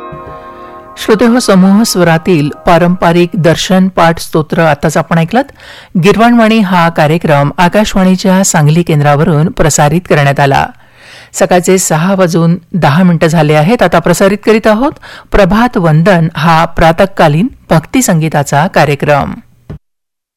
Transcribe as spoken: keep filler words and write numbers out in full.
श्रोतेहो, समूह स्वरातील पारंपरिक दर्शन पाठ स्तोत्र आताच आपण ऐकलात. गिरवाणवाणी हा कार्यक्रम आकाशवाणीच्या सांगली केंद्रावरून प्रसारित करण्यात आला. सकाळचे सहा वाजून दहा मिनिटं झाले आहेत. आता प्रसारित करीत आहोत प्रभात वंदन हा प्रातःकालीन भक्ती संगीताचा कार्यक्रम.